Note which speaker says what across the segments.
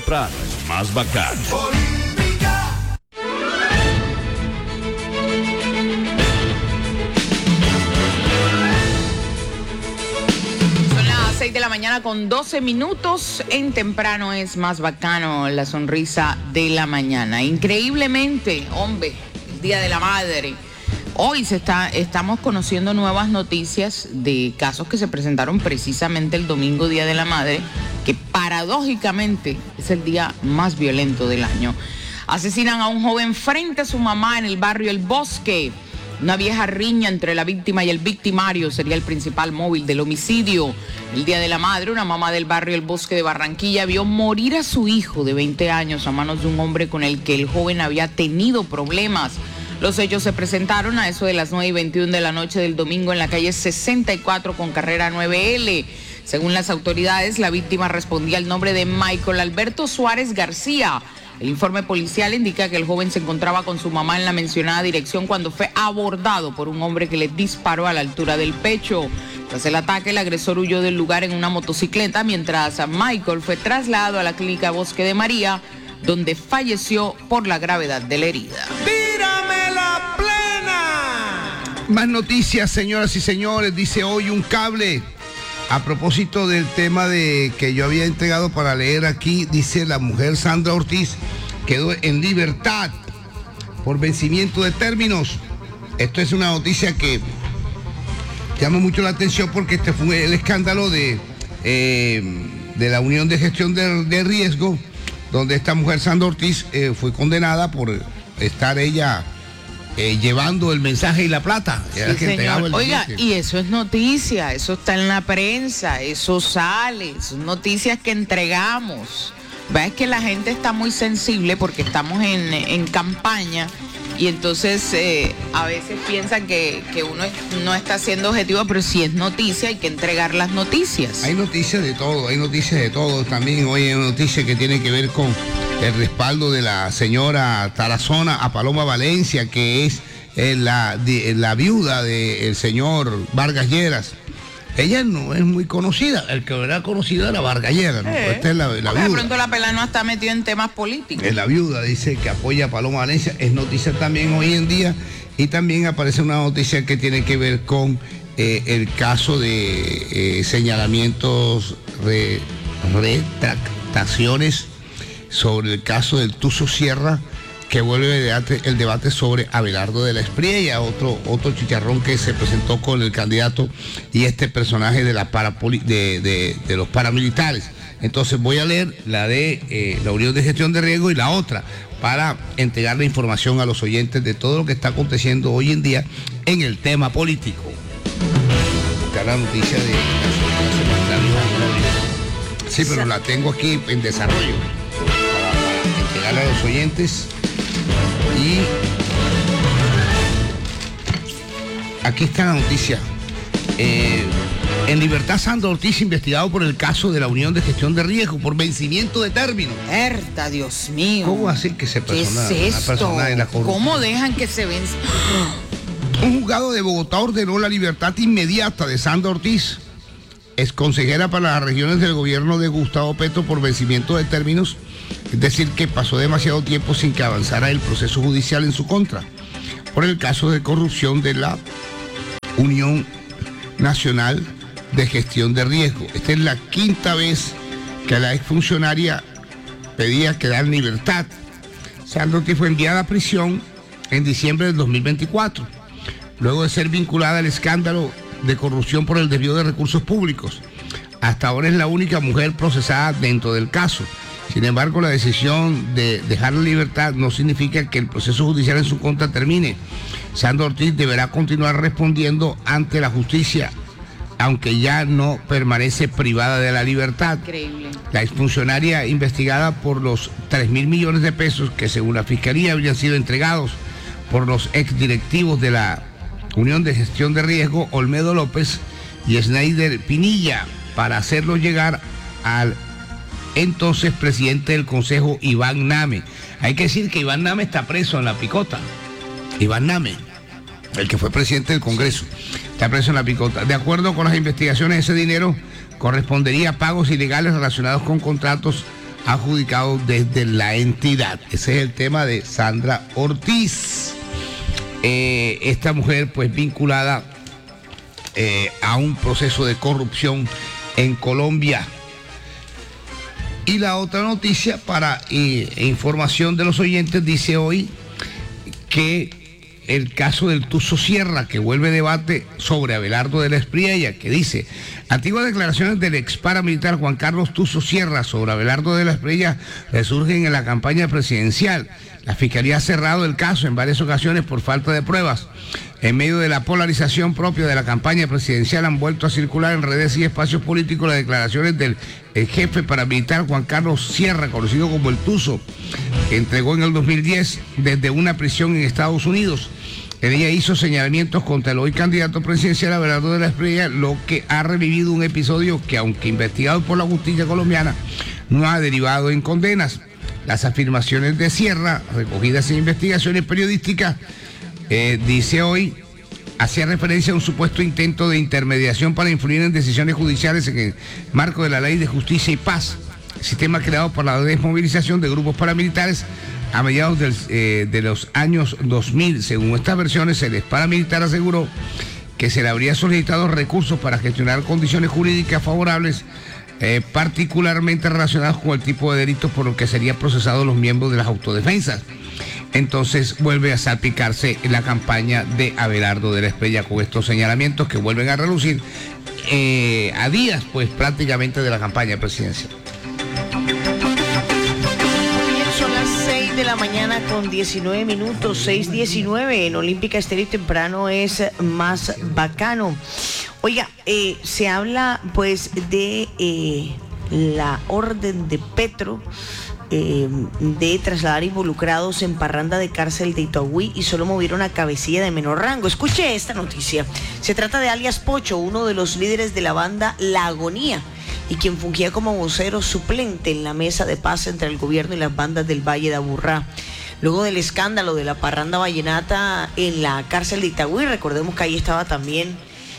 Speaker 1: temprano es más bacano.
Speaker 2: Son las 6 de la mañana con 12 minutos. En temprano es más bacano, la sonrisa de la mañana. Increíblemente, hombre, el Día de la Madre. Hoy estamos conociendo nuevas noticias de casos que se presentaron precisamente el domingo, Día de la Madre, que paradójicamente es el día más violento del año. Asesinan a un joven frente a su mamá en el barrio El Bosque. Una vieja riña entre la víctima y el victimario sería el principal móvil del homicidio. El Día de la Madre, una mamá del barrio El Bosque de Barranquilla vio morir a su hijo de 20 años a manos de un hombre con el que el joven había tenido problemas. Los hechos se presentaron a eso de las 9:21 de la noche del domingo en la calle 64 con carrera 9L. Según las autoridades, la víctima respondía al nombre de Michael Alberto Suárez García. El informe policial indica que el joven se encontraba con su mamá en la mencionada dirección cuando fue abordado por un hombre que le disparó a la altura del pecho. Tras el ataque, el agresor huyó del lugar en una motocicleta, mientras Michael fue trasladado a la clínica Bosque de María, donde falleció por la gravedad de la herida.
Speaker 3: ¡Tírame la plena!
Speaker 4: Más noticias, señoras y señores. Dice hoy un cable. A propósito del tema de que yo había entregado para leer aquí, dice la mujer Sandra Ortiz quedó en libertad por vencimiento de términos. Esto es una noticia que llama mucho la atención porque este fue el escándalo de la Unión de Gestión de Riesgo, donde esta mujer Sandra Ortiz fue condenada por estar ella llevando el mensaje y la plata.
Speaker 2: Sí, señor. Oiga, y eso es noticia, eso está en la prensa, eso sale, son noticias que entregamos. Es que la gente está muy sensible porque estamos en campaña y entonces a veces piensan que uno no está siendo objetivo, pero si es noticia hay que entregar las noticias.
Speaker 4: Hay noticias de todo, También hoy hay noticias que tienen que ver con el respaldo de la señora Tarazona a Paloma Valencia, que es la viuda del señor Vargas Lleras. Ella no es muy conocida, el que era conocida era Vargas Lleras, ¿no? Esta es la viuda.
Speaker 2: De pronto la pela no está metida en temas políticos.
Speaker 4: Es la viuda, dice que apoya a Paloma Valencia, es noticia también hoy en día, y también aparece una noticia que tiene que ver con el caso de señalamientos, retractaciones sobre el caso del Tuzo Sierra, que vuelve el debate sobre Abelardo de la Espriella, otro chicharrón que se presentó con el candidato y este personaje de los paramilitares. Entonces voy a leer la de la Unión de Gestión de Riesgo y la otra para entregar la información a los oyentes de todo lo que está aconteciendo hoy en día en el tema político. Está la noticia de sí, pero la tengo aquí en desarrollo para entregar a los oyentes. Y aquí está la noticia. En libertad Sandra Ortiz, investigado por el caso de la Unión de Gestión de Riesgo por vencimiento de término.
Speaker 2: ¡Herta, Dios mío!
Speaker 4: ¿Cómo así que se persona,
Speaker 2: ¿Qué es esto?
Speaker 4: una persona de la corrupción?
Speaker 2: ¿Cómo dejan que se venza?
Speaker 4: Un juzgado de Bogotá ordenó la libertad inmediata de Sandra Ortiz, ex consejera para las regiones del gobierno de Gustavo Petro por vencimiento de términos. Es decir, que pasó demasiado tiempo sin que avanzara el proceso judicial en su contra, por el caso de corrupción de la Unión Nacional de Gestión de Riesgo. Esta es la quinta vez que la exfuncionaria pedía quedar en libertad. Sandra Ortiz fue enviada a prisión en diciembre del 2024, luego de ser vinculada al escándalo de corrupción por el desvío de recursos públicos. Hasta ahora es la única mujer procesada dentro del caso. Sin embargo, la decisión de dejar la libertad no significa que el proceso judicial en su contra termine. Sandra Ortiz deberá continuar respondiendo ante la justicia, aunque ya no permanece privada de la libertad.
Speaker 2: Increíble.
Speaker 4: La exfuncionaria investigada por los 3.000 millones de pesos que según la Fiscalía habrían sido entregados por los exdirectivos de la Unión de Gestión de Riesgo, Olmedo López y Schneider Pinilla, para hacerlos llegar al entonces presidente del Consejo, Iván Name. Hay que decir que Iván Name está preso en La Picota. Iván Name, el que fue presidente del Congreso, está preso en La Picota. De acuerdo con las investigaciones, ese dinero correspondería a pagos ilegales relacionados con contratos adjudicado desde la entidad. Ese es el tema de Sandra Ortiz. Esta mujer pues vinculada a un proceso de corrupción en Colombia. Y la otra noticia para información de los oyentes dice hoy que el caso del Tuzo Sierra, que vuelve debate sobre Abelardo de la Espriella, que dice: antiguas declaraciones del ex paramilitar Juan Carlos Tuzo Sierra sobre Abelardo de la Espriella resurgen en la campaña presidencial. La Fiscalía ha cerrado el caso en varias ocasiones por falta de pruebas. En medio de la polarización propia de la campaña presidencial han vuelto a circular en redes y espacios políticos las declaraciones del jefe paramilitar Juan Carlos Sierra, conocido como el Tuzo, que entregó en el 2010 desde una prisión en Estados Unidos. En ella hizo señalamientos contra el hoy candidato presidencial Abelardo de la Espriella, lo que ha revivido un episodio que, aunque investigado por la justicia colombiana, no ha derivado en condenas. Las afirmaciones de Sierra, recogidas en investigaciones periodísticas, dice hoy, hacía referencia a un supuesto intento de intermediación para influir en decisiones judiciales en el marco de la Ley de Justicia y Paz, sistema creado por la desmovilización de grupos paramilitares a mediados de los años 2000. Según estas versiones, el ex paramilitar aseguró que se le habría solicitado recursos para gestionar condiciones jurídicas favorables, particularmente relacionados con el tipo de delitos por los que serían procesados los miembros de las autodefensas. Entonces vuelve a salpicarse la campaña de Abelardo de la Espriella con estos señalamientos que vuelven a relucir a días pues prácticamente de la campaña presidencial.
Speaker 1: Son las 6 de la mañana con 19 minutos, 6:19 en Olímpica Estéreo. Temprano es más bacano. Oiga, se habla pues de la orden de Petro de trasladar involucrados en parranda de cárcel de Itagüí y solo movieron a cabecilla de menor rango. Escuche esta noticia. Se trata de alias Pocho, uno de los líderes de la banda La Agonía y quien fungía como vocero suplente en la mesa de paz entre el gobierno y las bandas del Valle de Aburrá. Luego del escándalo de la parranda vallenata en la cárcel de Itagüí, recordemos que ahí estaba también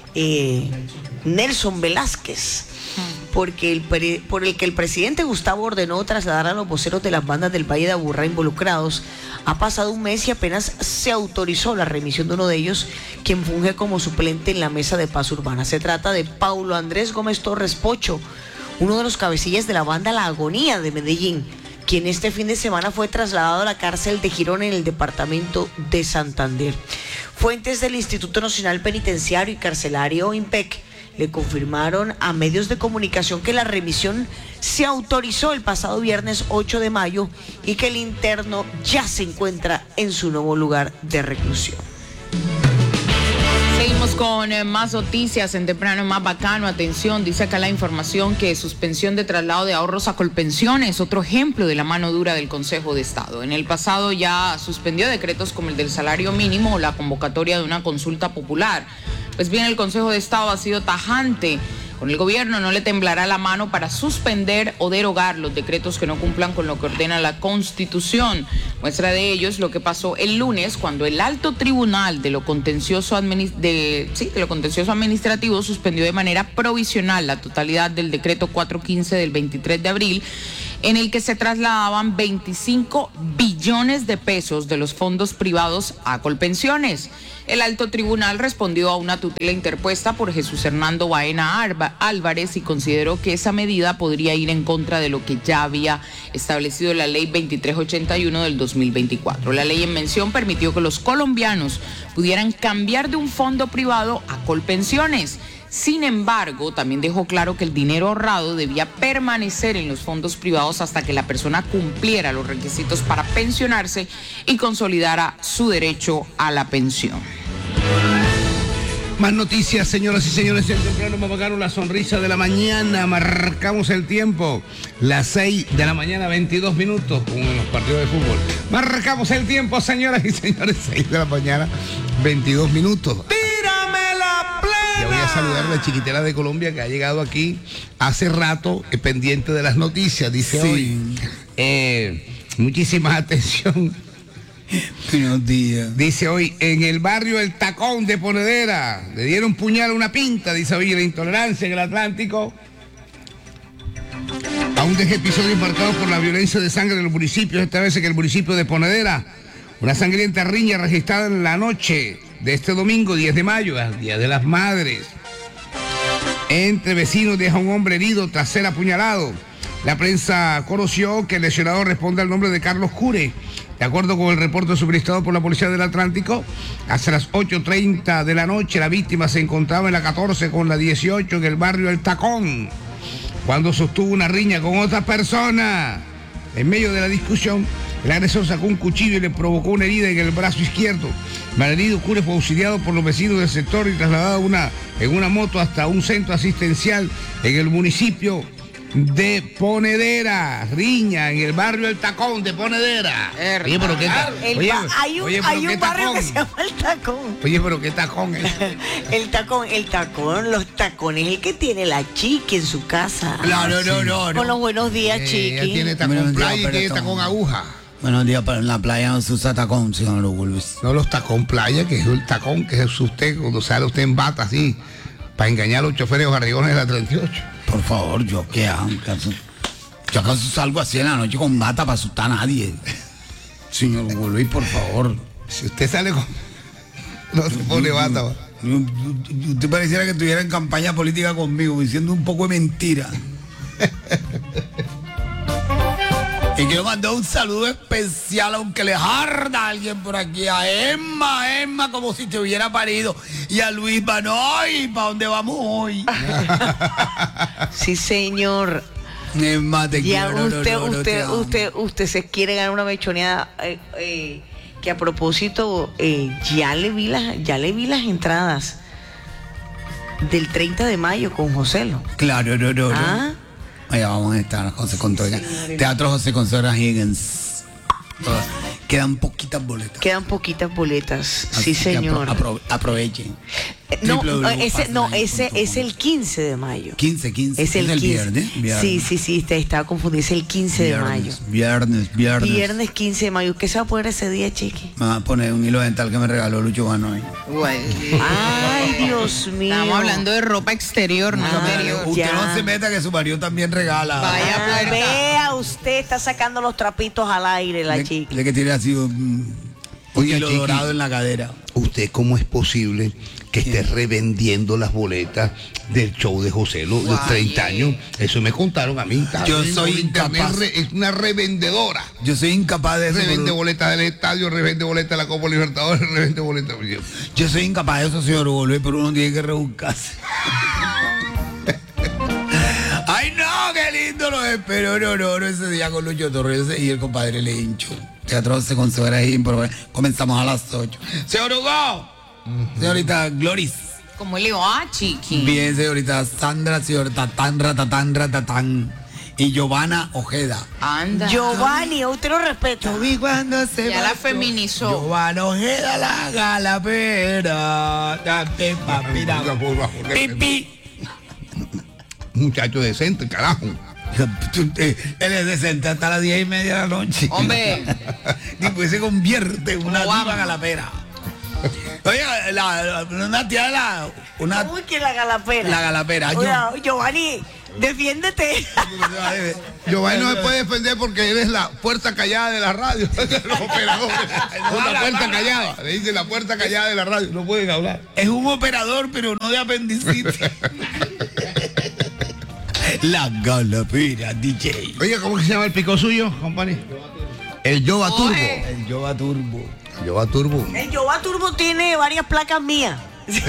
Speaker 1: Nelson Velázquez, por el que el presidente Gustavo ordenó trasladar a los voceros de las bandas del Valle de Aburrá involucrados. Ha pasado un mes y apenas se autorizó la remisión de uno de ellos, quien funge como suplente en la mesa de paz urbana. Se trata de Paulo Andrés Gómez Torres Pocho, uno de los cabecillas de la banda La Agonía de Medellín, quien este fin de semana fue trasladado a la cárcel de Girón en el departamento de Santander. Fuentes del Instituto Nacional Penitenciario y Carcelario INPEC le confirmaron a medios de comunicación que la remisión se autorizó el pasado viernes 8 de mayo y que el interno ya se encuentra en su nuevo lugar de reclusión.
Speaker 2: Seguimos con más noticias en Temprano Más Bacano. Atención, dice acá la información que suspensión de traslado de ahorros a Colpensiones, otro ejemplo de la mano dura del Consejo de Estado. En el pasado ya suspendió decretos como el del salario mínimo o la convocatoria de una consulta popular. Pues bien, el Consejo de Estado ha sido tajante. Con el gobierno no le temblará la mano para suspender o derogar los decretos que no cumplan con lo que ordena la Constitución. Muestra de ello es lo que pasó el lunes cuando el Alto Tribunal de lo Contencioso Administrativo suspendió de manera provisional la totalidad del decreto 415 del 23 de abril, en el que se trasladaban 25 billones de pesos de los fondos privados a Colpensiones. El Alto Tribunal respondió a una tutela interpuesta por Jesús Hernando Baena Álvarez y consideró que esa medida podría ir en contra de lo que ya había establecido la Ley 2381 del 2024. La ley en mención permitió que los colombianos pudieran cambiar de un fondo privado a Colpensiones. Sin embargo, también dejó claro que el dinero ahorrado debía permanecer en los fondos privados hasta que la persona cumpliera los requisitos para pensionarse y consolidara su derecho a la pensión.
Speaker 4: Más noticias, señoras y señores, en Temprano Más Bacano, la sonrisa de la mañana. Marcamos el tiempo, las 6 de la mañana, 22 minutos, como en los partidos de fútbol. Marcamos el tiempo, señoras y señores, 6 de la mañana, 22 minutos.
Speaker 3: ¡Tírame la plena!
Speaker 4: Ya voy a saludar a la chiquitera de Colombia que ha llegado aquí hace rato, pendiente de las noticias, dice
Speaker 5: sí.
Speaker 4: Hoy. Muchísima atención.
Speaker 5: Buenos días.
Speaker 4: Dice hoy, en el barrio El Tacón de Ponedera, le dieron puñal a una pinta, dice hoy, la intolerancia en el Atlántico. Aún deja episodios marcados por la violencia de sangre en los municipios, esta vez en el municipio de Ponedera. Una sangrienta riña registrada en la noche de este domingo, 10 de mayo, Día de las Madres. Entre vecinos deja un hombre herido tras ser apuñalado. La prensa conoció que el lesionado responde al nombre de Carlos Cure. De acuerdo con el reporte suministrado por la Policía del Atlántico, hacia las 8:30 de la noche la víctima se encontraba en la 14 con la 18 en el barrio El Tacón, cuando sostuvo una riña con otra persona. En medio de la discusión, el agresor sacó un cuchillo y le provocó una herida en el brazo izquierdo. Malherido, Cure fue auxiliado por los vecinos del sector y trasladado en una moto hasta un centro asistencial en el municipio de Ponedera. Riña en el barrio El Tacón de Ponedera. Oye, pero qué
Speaker 1: Hay un barrio que se llama El Tacón.
Speaker 4: Oye, pero qué tacón es.
Speaker 1: El tacón, los tacones, el que tiene la Chiqui en su casa.
Speaker 5: No.
Speaker 1: Con los buenos días, Chiqui.
Speaker 4: Ella tiene tacón playa y tiene tacón aguja.
Speaker 5: Buenos días, pero en la playa no se usa tacón, señor Luis.
Speaker 4: No, los tacón playa, que es el tacón que es usted cuando sale usted en bata así, para engañar a los choferes o garrigones de la 38.
Speaker 5: Por favor, yo acaso salgo así en la noche con bata para asustar a nadie. Señor Luis, por favor.
Speaker 4: Si usted sale con... No se pone bata.
Speaker 5: Usted pareciera que estuviera en campaña política conmigo, diciendo un poco de mentira. Y quiero mandar un saludo especial, aunque le arda a alguien por aquí, a Emma, como si te hubiera parido, y a Luis Banoy, ¿para dónde vamos hoy?
Speaker 1: Sí, señor.
Speaker 5: Emma, te
Speaker 1: Ya
Speaker 5: quiero.
Speaker 1: usted se quiere ganar una mechoneada, que a propósito, ya le vi las entradas del 30 de mayo con Joselo.
Speaker 5: Claro,
Speaker 1: ¿Ah?
Speaker 5: Allá vamos a estar, José Contreras. Teatro José Contreras Higgins. Quedan poquitas boletas.
Speaker 1: Sí, señor.
Speaker 5: Aprovechen.
Speaker 1: Ese es el 15 de mayo.
Speaker 5: 15.
Speaker 1: Es el 15.
Speaker 5: Viernes.
Speaker 1: Sí, estaba confundido. Es el 15 de mayo.
Speaker 5: Viernes.
Speaker 1: Viernes 15 de mayo. ¿Qué se va a poner ese día, Chiqui?
Speaker 5: Me va a poner un hilo dental que me regaló Lucho Banoy.
Speaker 1: Ay, Dios mío.
Speaker 2: Estamos hablando de ropa exterior, no interior.
Speaker 5: Usted no se meta que su marido también regala.
Speaker 2: Vaya puerta.
Speaker 1: Vea, usted está sacando los trapitos al aire, la Chiqui.
Speaker 5: Le que tiene así un hilo
Speaker 4: Chiqui,
Speaker 5: dorado en la cadera.
Speaker 4: ¿Usted cómo es posible que esté revendiendo las boletas del show de Joselo de 30 años? Eso me contaron a mí.
Speaker 5: Yo soy
Speaker 4: Internet
Speaker 5: incapaz.
Speaker 4: es una revendedora.
Speaker 5: Yo soy incapaz de eso.
Speaker 4: Revende boletas del estadio, revende boletas de la Copa Libertadores, revende boletas.
Speaker 5: Yo soy incapaz de eso, señor Luis, pero uno tiene que rebuscarse. Ay, no, qué lindo lo espero. No, ese día con Lucho Torres y el compadre Le Hincho. Teatro se considera ahí, comenzamos a las 8. Señor Hugo, señorita Gloris.
Speaker 2: Como le digo, Chiqui.
Speaker 5: Bien, señorita Sandra, señorita Tatán. Y Giovanna Ojeda.
Speaker 2: Anda.
Speaker 1: Giovanni, usted lo respeta.
Speaker 5: Vi cuando se
Speaker 2: Ya la
Speaker 5: marchó.
Speaker 2: feminizó.
Speaker 5: Giovanna Ojeda, la galapera. Date, papira. Pipi.
Speaker 4: Muchacho decente, carajo.
Speaker 5: Él es decente hasta las 10:30 de la noche.
Speaker 2: Hombre.
Speaker 5: Y pues se convierte en una
Speaker 2: ¿Cómo
Speaker 5: diva
Speaker 2: vamos?
Speaker 5: galapera. Oye, una tía de la...
Speaker 1: Uy, que la galapera.
Speaker 5: La galapera.
Speaker 1: Oiga, Giovanni, defiéndete.
Speaker 4: Giovanni no se puede defender porque él es la puerta callada de la radio. Los operadores. Es la puerta callada. Le dicen la puerta callada de la radio. No pueden hablar.
Speaker 5: Es un operador, pero no de apendicitis. La galapera, DJ.
Speaker 4: Oye, ¿cómo que se llama el pico suyo, compañero? El Jova Turbo.
Speaker 5: El Jova Turbo.
Speaker 4: Jova Turbo.
Speaker 1: El Jova Turbo tiene varias placas mías.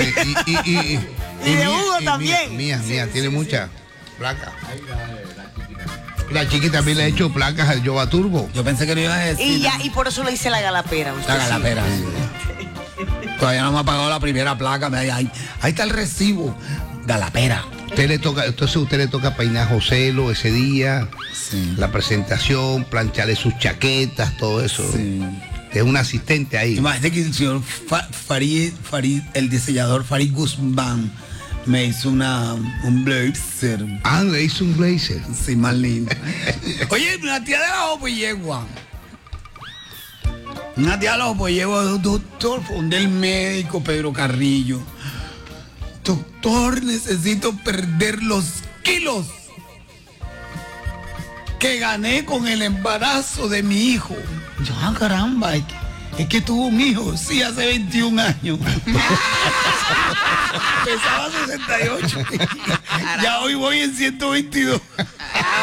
Speaker 4: Y
Speaker 1: de Hugo también.
Speaker 4: Mía, tiene muchas placas. La Chiqui también le ha hecho placas al Jova Turbo.
Speaker 5: Yo pensé que no iba a decir.
Speaker 1: Y por eso le hice la galapera.
Speaker 5: La galapera. Todavía no me ha pagado la primera placa. Ahí está el recibo. Galapera.
Speaker 4: Entonces usted le toca peinar a Joselo ese día,
Speaker 5: Sí.
Speaker 4: la presentación, plancharle sus chaquetas, todo eso.
Speaker 5: Sí.
Speaker 4: Es un asistente ahí.
Speaker 5: Imagínate que el señor Farid, el diseñador Farid Guzmán, me hizo un blazer.
Speaker 4: Ah, le hizo un blazer.
Speaker 5: Sí, más lindo. Oye, una tía de la Opollegua. Una tía de la Opollegua, doctor, del médico Pedro Carrillo. Doctor, necesito perder los kilos. que gané con el embarazo de mi hijo. Yo, caramba, es que tuvo un hijo, sí, hace 21 años. Pesaba 68. Ya hoy voy en 122.